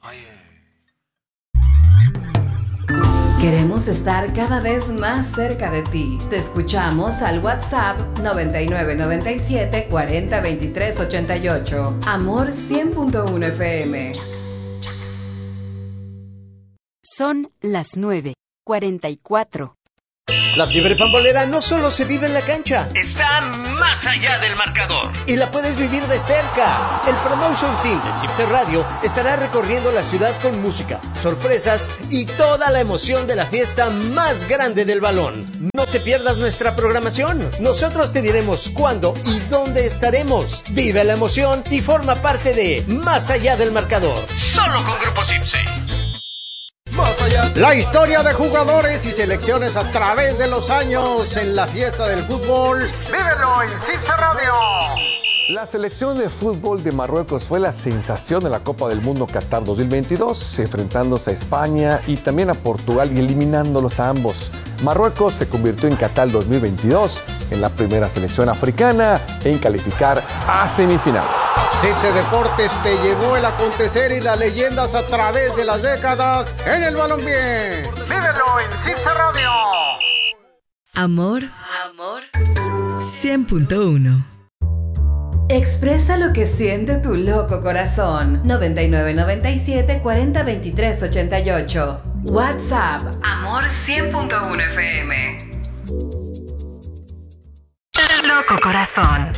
Queremos estar cada vez más cerca de ti. Te escuchamos al WhatsApp 9997 40 23 88. Amor 100.1 FM. Son las 9:44. La fiebre pambolera no solo se vive en la cancha, está más allá del marcador. Y la puedes vivir de cerca. El Promotion Team de Cipse Radio estará recorriendo la ciudad con música, sorpresas y toda la emoción de la fiesta más grande del balón. No te pierdas nuestra programación. Nosotros te diremos cuándo y dónde estaremos. Vive la emoción y forma parte de Más allá del marcador. Solo con Grupo Cipse. La historia de jugadores y selecciones a través de los años en la fiesta del fútbol. ¡Vívelo en Cipse Radio! La selección de fútbol de Marruecos fue la sensación de la Copa del Mundo Qatar 2022, enfrentándose a España y también a Portugal y eliminándolos a ambos. Marruecos se convirtió en Qatar 2022 en la primera selección africana en calificar a semifinales. Cipse Deportes te llevó el acontecer y las leyendas a través de las décadas en el balompié. ¡Vívelo en Cipse Radio! Amor 100.1. Expresa lo que siente tu loco corazón. 9997 40 23 88. WhatsApp Amor 100.1 FM. Loco corazón.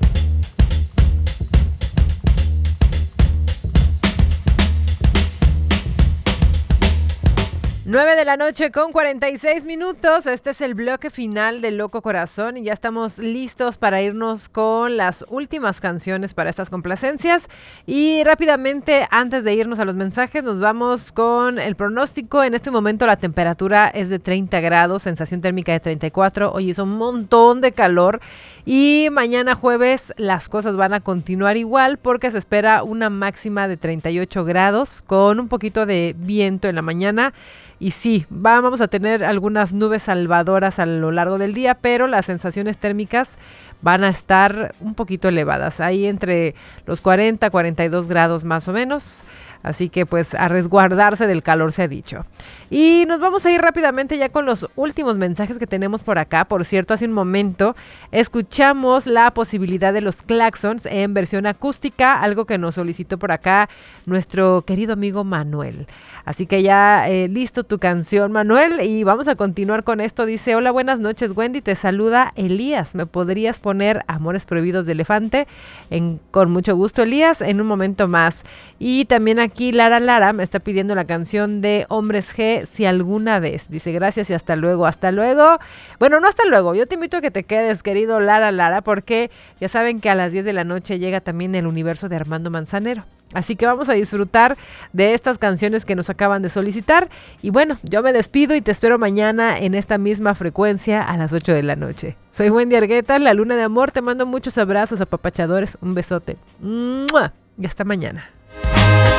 9 de la noche con 46 minutos. Este es el bloque final de Loco Corazón y ya estamos listos para irnos con las últimas canciones para estas complacencias. Y rápidamente, antes de irnos a los mensajes, nos vamos con el pronóstico. En este momento la temperatura es de 30 grados, sensación térmica de 34. Hoy hizo un montón de calor y mañana jueves las cosas van a continuar igual porque se espera una máxima de 38 grados con un poquito de viento en la mañana. Y sí, vamos a tener algunas nubes salvadoras a lo largo del día, pero las sensaciones térmicas van a estar un poquito elevadas, ahí entre los 40, 42 grados más o menos. Así que pues a resguardarse del calor se ha dicho. Y nos vamos a ir rápidamente ya con los últimos mensajes que tenemos por acá. Por cierto, hace un momento escuchamos la posibilidad de los claxons en versión acústica, algo que nos solicitó por acá nuestro querido amigo Manuel. Así que ya listo tu canción, Manuel, y vamos a continuar con esto. Dice: hola, buenas noches, Wendy, te saluda Elías. ¿Me podrías poner Amores Prohibidos de Elefante? Con mucho gusto, Elías, en un momento más. Y también aquí Lara me está pidiendo la canción de Hombres G, Si Alguna Vez. Dice: gracias y hasta luego. Hasta luego. Bueno, no hasta luego. Yo te invito a que te quedes, querido Lara, porque ya saben que a las 10 de la noche llega también El Universo de Armando Manzanero. Así que vamos a disfrutar de estas canciones que nos acaban de solicitar. Y bueno, yo me despido y te espero mañana en esta misma frecuencia a las 8 de la noche. Soy Wendy Argueta, la Luna de Amor. Te mando muchos abrazos apapachadores. Un besote. ¡Mua! Y hasta mañana.